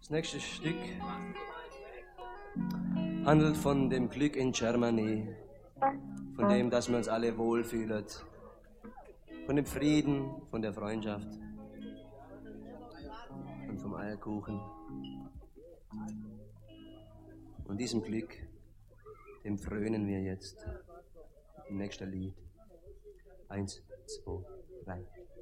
Das nächste Stück handelt von dem Glück in Germany, von dem, dass wir uns alle wohlfühlen, von dem Frieden, von der Freundschaft und vom Eierkuchen. Und diesem Glück, dem frönen wir jetzt im nächsten Lied. 1, 2, 3.